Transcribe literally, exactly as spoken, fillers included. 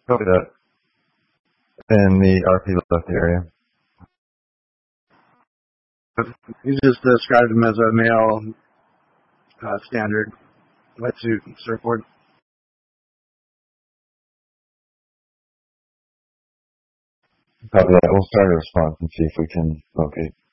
Copy that. In the R P left area. You just described him as a male uh, standard wetsuit surfboard. Copy that. We'll start a response and see if we can locate.